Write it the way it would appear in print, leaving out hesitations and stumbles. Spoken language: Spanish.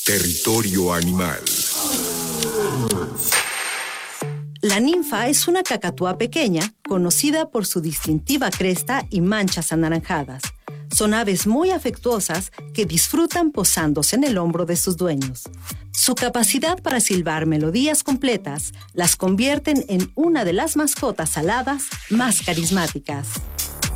Territorio animal. La ninfa es una cacatúa pequeña, conocida por su distintiva cresta y manchas anaranjadas. Son aves muy afectuosas que disfrutan posándose en el hombro de sus dueños. Su capacidad para silbar melodías completas las convierten en una de las mascotas aladas más carismáticas.